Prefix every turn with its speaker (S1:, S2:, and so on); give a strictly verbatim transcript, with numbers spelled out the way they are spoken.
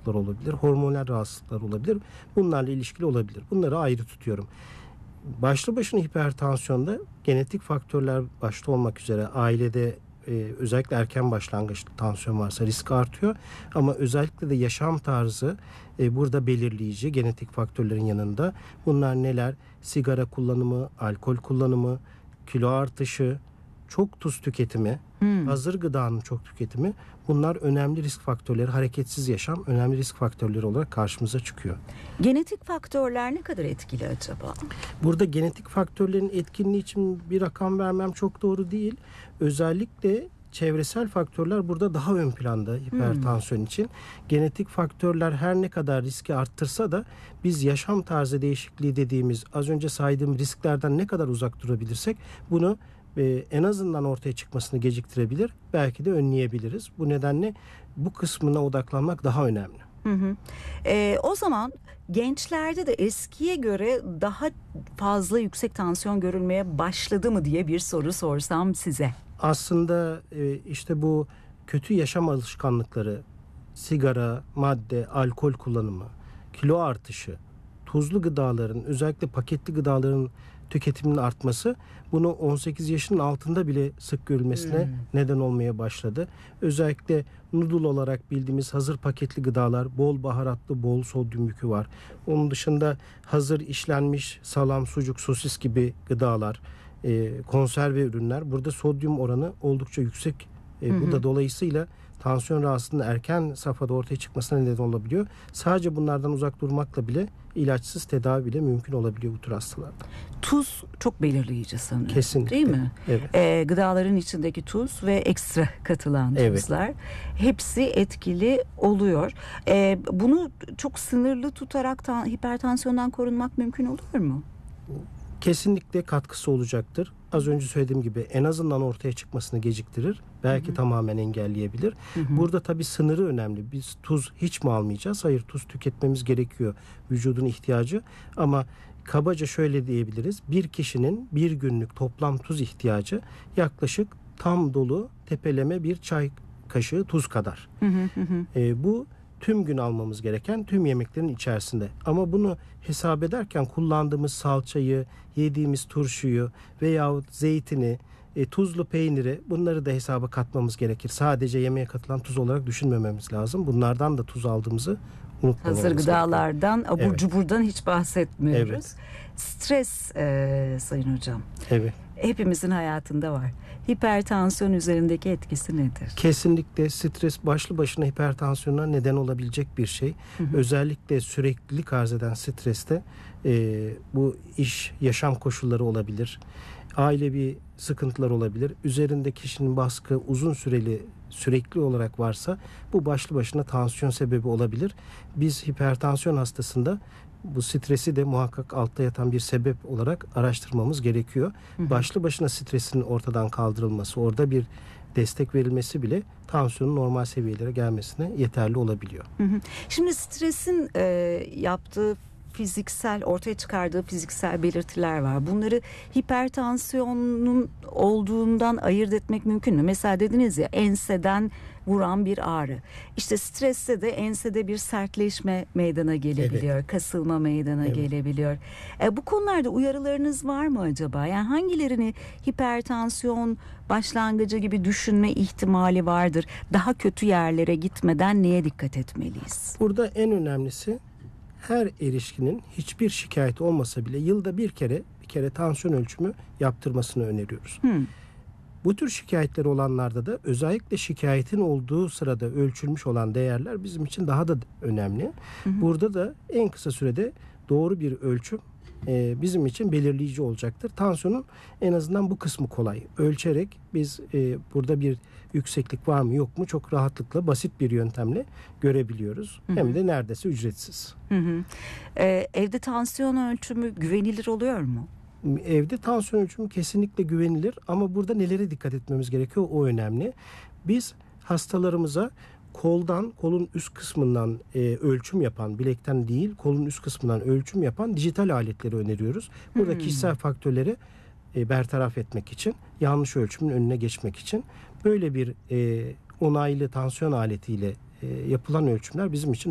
S1: rahatsızlıklar olabilir, hormonal rahatsızlıklar olabilir. Bunlarla ilişkili olabilir. Bunları ayrı tutuyorum. Başlı başına hipertansiyonda genetik faktörler başta olmak üzere ailede e, özellikle erken başlangıçlı tansiyon varsa risk artıyor. Ama özellikle de yaşam tarzı e, burada belirleyici genetik faktörlerin yanında. Bunlar neler? Sigara kullanımı, alkol kullanımı, kilo artışı, çok tuz tüketimi, hmm. hazır gıdanın çok tüketimi, bunlar önemli risk faktörleri. Hareketsiz yaşam önemli risk faktörleri olarak karşımıza çıkıyor.
S2: Genetik faktörler ne kadar etkili acaba?
S1: Burada genetik faktörlerin etkinliği için bir rakam vermem çok doğru değil. Özellikle çevresel faktörler burada daha ön planda hipertansiyon hmm. için. Genetik faktörler her ne kadar riski arttırsa da biz yaşam tarzı değişikliği dediğimiz az önce saydığım risklerden ne kadar uzak durabilirsek bunu e, en azından ortaya çıkmasını geciktirebilir. Belki de önleyebiliriz. Bu nedenle bu kısmına odaklanmak daha önemli.
S2: Hı hı. E, o zaman gençlerde de eskiye göre daha fazla yüksek tansiyon görülmeye başladı mı diye bir soru sorsam size.
S1: Aslında e, işte bu kötü yaşam alışkanlıkları, sigara, madde, alkol kullanımı, kilo artışı, tuzlu gıdaların, özellikle paketli gıdaların tüketiminin artması bunu on sekiz yaşının altında bile sık görülmesine hmm. neden olmaya başladı. Özellikle noodle olarak bildiğimiz hazır paketli gıdalar, bol baharatlı, bol sodyum yükü var. Onun dışında hazır işlenmiş salam, sucuk, sosis gibi gıdalar, e, konserve ürünler. Burada sodyum oranı oldukça yüksek. E, hmm. Bu da dolayısıyla tansiyon rahatsızlığının erken safhada ortaya çıkmasına neden olabiliyor. Sadece bunlardan uzak durmakla bile ilaçsız tedavi bile mümkün olabiliyor bu tür hastalarda.
S2: Tuz çok belirleyici sanırım.
S1: Kesinlikle.
S2: Değil mi?
S1: Evet.
S2: Ee, gıdaların içindeki tuz ve ekstra katılan
S1: evet.
S2: tuzlar hepsi etkili oluyor. Ee, bunu çok sınırlı tutarak ta, hipertansiyondan korunmak mümkün olur mu?
S1: Kesinlikle katkısı olacaktır. Az önce söylediğim gibi en azından ortaya çıkmasını geciktirir. Belki hı hı. tamamen engelleyebilir. Hı hı. Burada tabii sınırı önemli. Biz tuz hiç mi almayacağız? Hayır, tuz tüketmemiz gerekiyor. Vücudun ihtiyacı. Ama kabaca şöyle diyebiliriz. Bir kişinin bir günlük toplam tuz ihtiyacı yaklaşık tam dolu tepeleme bir çay kaşığı tuz kadar. Hı hı hı. E, bu tüm gün almamız gereken tüm yemeklerin içerisinde. Ama bunu hesap ederken kullandığımız salçayı, yediğimiz turşuyu veyahut zeytini, e, tuzlu peyniri, bunları da hesaba katmamız gerekir. Sadece yemeğe katılan tuz olarak düşünmememiz lazım. Bunlardan da tuz aldığımızı unutmamamız
S2: Hazır gıdalardan,
S1: gerekiyor.
S2: abur evet. cuburdan hiç bahsetmiyoruz.
S1: Evet.
S2: Stres e, Sayın Hocam.
S1: Evet.
S2: Hepimizin hayatında var. Hipertansiyon üzerindeki etkisi nedir?
S1: Kesinlikle stres başlı başına hipertansiyona neden olabilecek bir şey. Hı hı. Özellikle süreklilik arz eden streste e, bu iş, yaşam koşulları olabilir. Ailevi sıkıntılar olabilir. Üzerinde kişinin baskı uzun süreli sürekli olarak varsa bu başlı başına tansiyon sebebi olabilir. Biz hipertansiyon hastasında bu stresi de muhakkak altta yatan bir sebep olarak araştırmamız gerekiyor. Hı hı. Başlı başına stresin ortadan kaldırılması, orada bir destek verilmesi bile tansiyonun normal seviyelere gelmesine yeterli olabiliyor.
S2: Hı hı. Şimdi stresin e, yaptığı fiziksel, ortaya çıkardığı fiziksel belirtiler var. Bunları hipertansiyonun olduğundan ayırt etmek mümkün mü? Mesela dediniz ya, enseden vuran bir ağrı. İşte streste de ensede bir sertleşme meydana gelebiliyor. Evet. Kasılma meydana evet. gelebiliyor. E, bu konularda uyarılarınız var mı acaba? Yani hangilerini hipertansiyon başlangıcı gibi düşünme ihtimali vardır? Daha kötü yerlere gitmeden neye dikkat etmeliyiz?
S1: Burada en önemlisi, her erişkinin hiçbir şikayeti olmasa bile yılda bir kere bir kere tansiyon ölçümü yaptırmasını öneriyoruz. Hmm. Bu tür şikayetleri olanlarda da özellikle şikayetin olduğu sırada ölçülmüş olan değerler bizim için daha da önemli. Hı hı. Burada da en kısa sürede doğru bir ölçüm e, bizim için belirleyici olacaktır. Tansiyonun en azından bu kısmı kolay. Ölçerek biz e, burada bir yükseklik var mı yok mu çok rahatlıkla basit bir yöntemle görebiliyoruz. Hı hı. Hem de neredeyse ücretsiz.
S2: Hı hı. Ee, evde tansiyon ölçümü güvenilir oluyor mu?
S1: Evde tansiyon ölçümü kesinlikle güvenilir ama burada nelere dikkat etmemiz gerekiyor, o önemli. Biz hastalarımıza koldan, kolun üst kısmından e, ölçüm yapan, bilekten değil kolun üst kısmından ölçüm yapan dijital aletleri öneriyoruz. Burada hmm. kişisel faktörleri e, bertaraf etmek için, yanlış ölçümün önüne geçmek için böyle bir e, onaylı tansiyon aletiyle e, yapılan ölçümler bizim için